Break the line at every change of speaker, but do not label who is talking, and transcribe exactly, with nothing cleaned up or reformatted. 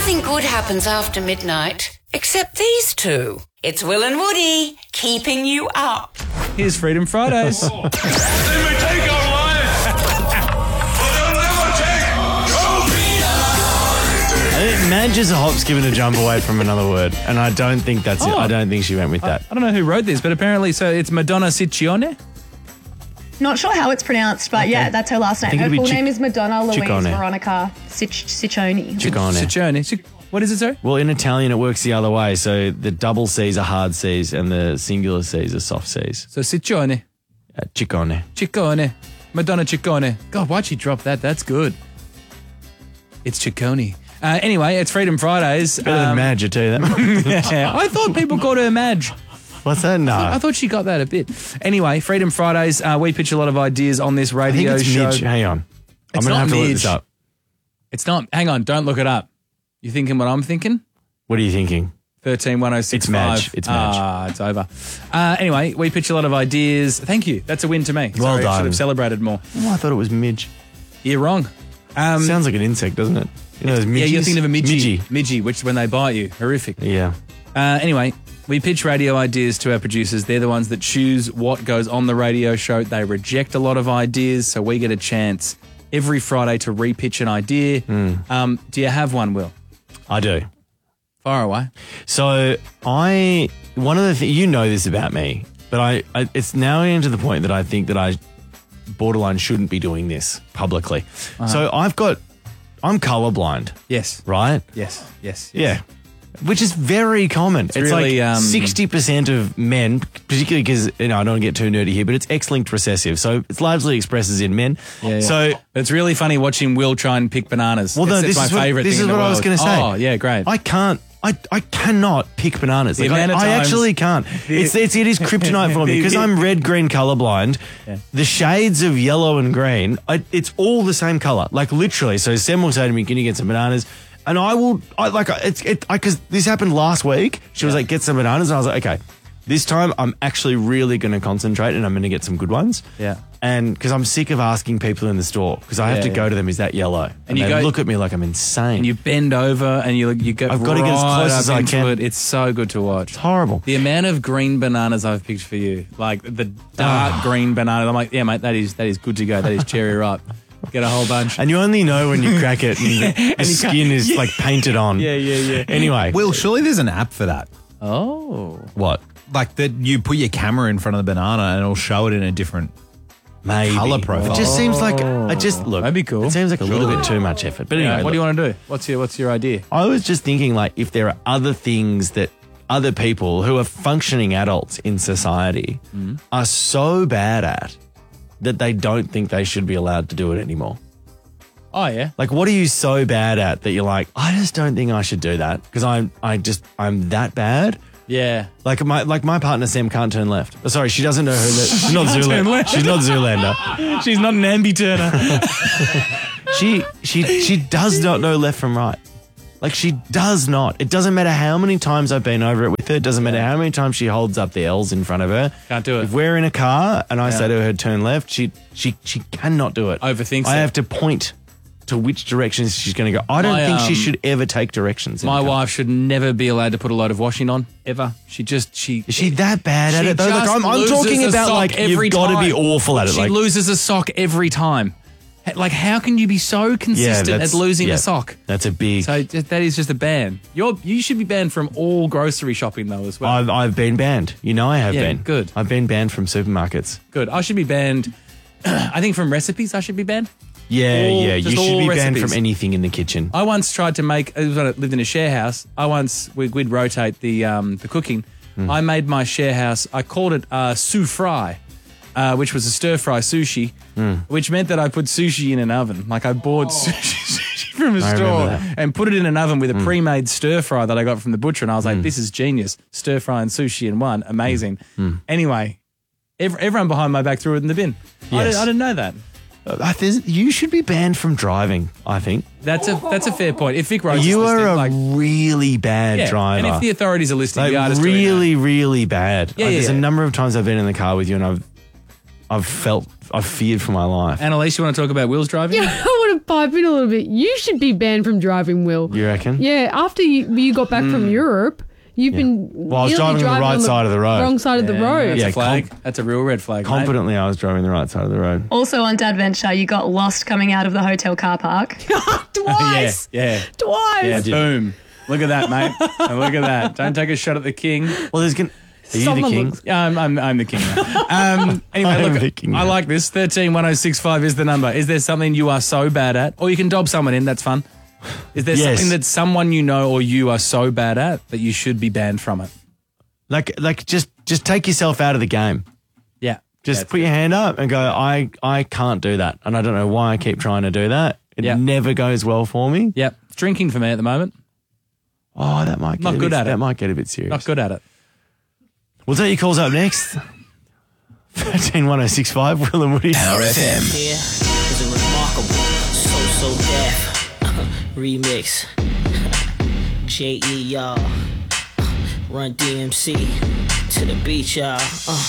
Nothing good happens after midnight, except these two. It's Will and Woody, keeping you up.
Here's Freedom Fridays.
They may take our lives, but they'll never take your freedom.
I think Madge is a hop, skip and a jump away from another word, and I don't think that's
Oh.
it. I don't think she went with that.
I don't know who wrote this, but apparently, so it's Madonna Ciccione.
Not sure how it's pronounced, but yeah, that's her last name.
think
Her
it'd be
full
Chic-
name is Madonna Louise
Ciccone.
Veronica Cic- Ciccione.
Ciccone.
Ciccione. Cic- What is it, sir?
Well, in Italian, it works the other way. So the double C's are hard C's, and the singular C's are soft C's.
So Ciccione.
Uh, Ciccone.
Ciccone. Madonna Ciccone. God, why'd she drop that? That's good. It's Ciccone. Uh, anyway, it's Freedom Fridays.
Better than
Um,
Madge, I tell you that.
yeah, I thought people called her Madge.
What's that? No.
I thought she got that a bit. Anyway, Freedom Fridays. Uh, we pitch a lot of ideas on this
I think
radio
it's
show.
Midge. Hang on.
It's
I'm going to
not
have to look
Midge.
this up.
It's not. Hang on. Don't look it up. You thinking what I'm thinking?
What are you thinking?
thirteen one oh six five.
It's Madge. It's Madge.
Ah, it's over. Uh, anyway, we pitch a lot of ideas. Thank you. That's a win to me.
Well
Sorry, I
done.
should have celebrated more.
Oh, I thought it was Midge.
You're wrong. Um,
Sounds like an insect, doesn't it? You know, those
yeah, you're
midges?
thinking of a midgie.
Midgie.
Midgie, which when they bite you, horrific.
Yeah.
Uh, anyway, we pitch radio ideas to our producers. They're the ones that choose what goes on the radio show. They reject a lot of ideas, so we get a chance every Friday to repitch an idea.
Hmm.
Um, do you have one, Will?
I do.
Far away.
So I, one of the things, you know this about me, but I, I, it's now getting to the point that I think that I borderline shouldn't be doing this publicly.
Uh-huh.
So I've got, I'm colorblind,
Yes.
right?
Yes. Yes. yes.
Yeah. Which is very common. It's,
really,
like
um,
sixty percent of men, particularly because, you know, I don't want to get too nerdy here, but it's X-linked recessive. So it largely expresses in men.
Yeah, yeah.
So
But it's really funny watching Will try and pick bananas.
Well, no,
it's, it's
this
my
is what,
favorite
this
thing
is
in the
what I was
world.
going to say.
Oh, yeah, great.
I can't. I, I cannot pick bananas.
The
Like, I,
amount of
I
times-
actually can't. It's, it's it is kryptonite for me because I'm red green colorblind.
Yeah.
The shades of yellow and green, I, it's all the same color. Like literally. So Sam will say to me, "Can you get some bananas?" And I will. I like it's it because this happened last week. She was like, "Get some bananas," and I was like, "Okay." This time, I'm actually really going to concentrate and I'm going to get some good ones.
Yeah.
And because I'm sick of asking people in the store because I have
Yeah,
to
yeah.
go to them, is that yellow? And,
And you
they
go-
look at me like I'm insane.
And you bend over and you you go
I've got to get as
right
close
up
as I
into
can.
It. It's so good to watch.
It's horrible.
The amount of green bananas I've picked for you, like the dark
Ah.
green banana, I'm like, yeah, mate, that is that is good to go. That is cherry ripe. Get a whole bunch.
And you only know when you crack it and the, the skin is like painted on.
Yeah, yeah, yeah.
Anyway.
Will, surely there's an app for that.
Oh,
What?
Like that you put your camera in front of the banana and it'll show it in a different
Maybe.
colour profile.
It just seems like, I just, look.
That'd be cool.
It seems like a little bit too much effort. But anyway,
yeah. What do you
look,
want to do? What's your What's your idea?
I was just thinking like if there are other things that other people who are functioning adults in society
Mm-hmm.
are so bad at that they don't think they should be allowed to do it anymore.
Oh yeah.
Like, what are you so bad at that you're like, I just don't think I should do that because I'm, I just, I'm that bad.
Yeah.
Like my, like my partner Sam can't turn left. Oh, sorry, she doesn't know who. Le- she's not
Can't turn
Zoolander.
left.
She's not Zoolander.
She's not an ambi turner.
She, she, she does not know left from right. Like she does not. It doesn't matter how many times I've been over it with her. It doesn't matter how many times she holds up the L's in front of her.
Can't do it.
If we're in a car and I
Yeah.
say to her turn left, she, she, she cannot do it.
Overthinks
I
it.
have to point to which directions she's going to go. I don't
My,
think she
um,
should ever take directions. in
My
a car.
wife should never be allowed to put a load of washing on ever. She just she
Is she that bad at
She
it though? Like,
just
I'm, I'm
loses
talking
a
about
sock
like
every
you've got to be
time.
awful at it.
She
Like
loses a sock every time. H- Like, how can you be so consistent at
that's-
losing
yeah,
a sock?
That's a big.
So j- that is just a ban. You're you should be banned from all grocery shopping though as well.
I've, I've been banned. You know I have
Yeah,
been.
good.
I've been banned from supermarkets.
Good. I should be banned. I think from recipes I should be banned.
Yeah,
All-
yeah. You
just
should
all
be banned
recipes.
from anything in the kitchen.
I once tried to make. It was when I lived in a share house. I once we, we'd rotate the um, the cooking.
Hmm.
I made my share house. I called it uh, sous fry, uh, which was a stir fry sushi,
Hmm.
which meant that I put sushi in an oven. Like I bought sushi, sushi from a
I remember
store
that. Hmm.
and put it in an oven with a pre-made stir fry that I got from the butcher. And I was like, this is genius. Stir fry and sushi in one. Amazing.
Hmm.
Anyway, ev- everyone behind my back threw it in the bin. I,
Yes.
didn't, I didn't know that.
Uh, there's- you should be banned from driving, I think.
That's a that's a fair point. If Vic Rose
You
is
are
listening,
a
like,
really bad
yeah,
driver.
and if the authorities are listening,
like
the artist doing
really, really bad.
Yeah,
Like,
yeah,
There's
yeah.
a number of times I've been in the car with you and I've I've felt, I've feared for my life.
that. Annalise, you want to talk about Will's driving?
Yeah, I want
want to pipe in a little bit. You should be banned from driving, Will.
You reckon?
Yeah, after you, you got back from Europe, you've been
Well, I was
nearly
driving on the right
on
side of the road.
Wrong side of the road.
That's
Yeah,
a flag.
com-
That's a real red flag. mate.
Confidently, I was driving the right side of the road.
Also on Dadventure, you got lost coming out of the hotel car park.
Twice.
Yeah, yeah.
Twice.
Yeah, boom. Look at that, mate. And look at that. Don't take a shot at the king.
Well, there's gonna. Are you
Someone
the king?
looks-
Yeah, I'm, I'm, I'm the king now. Um, anyway,
I'm
look,
the king
I
now.
like this. thirteen one oh six five is the number. Is there something you are so bad at? Or you can dob someone in, that's fun. Is there
Yes.
something that someone you know or you are so bad at that you should be banned from it?
Like, like, just, just take yourself out of the game.
Yeah.
Just
That's
put
it.
your hand up and go. I, I can't do that, and I don't know why I keep trying to do that. It
Yeah.
never goes well for me.
Yeah. It's drinking for me at the moment.
Oh, that might get
Not
a
good
bit,
at it.
That might get a bit serious.
Not good at it.
We'll take your calls up next. thirteen one oh six five, Will and Woody.
Power F M. Yeah, is a remarkable, so so deaf remix. J E y'all, Run D M C to the beach y'all. Uh,